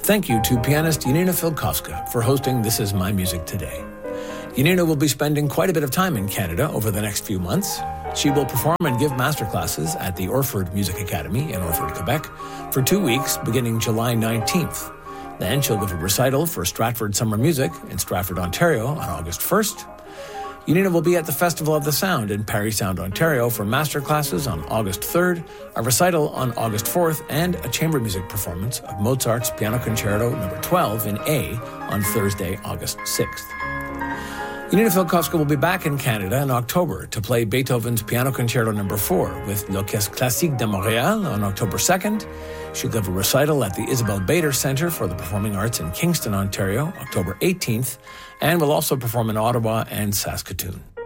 Thank you to pianist Janina Filkowska for hosting This Is My Music Today. Janina will be spending quite a bit of time in Canada over the next few months. She will perform and give masterclasses at the Orford Music Academy in Orford, Quebec, for 2 weeks beginning July 19th. Then she'll give a recital for Stratford Summer Music in Stratford, Ontario on August 1st. Janina will be at the Festival of the Sound in Parry Sound, Ontario for masterclasses on August 3rd, a recital on August 4th, and a chamber music performance of Mozart's Piano Concerto No. 12 in A on Thursday, August 6th. Janina Filkowska will be back in Canada in October to play Beethoven's Piano Concerto No. 4 with L'Orchestre Classique de Montréal on October 2nd. She'll give a recital at the Isabel Bader Centre for the Performing Arts in Kingston, Ontario, October 18th, and will also perform in Ottawa and Saskatoon.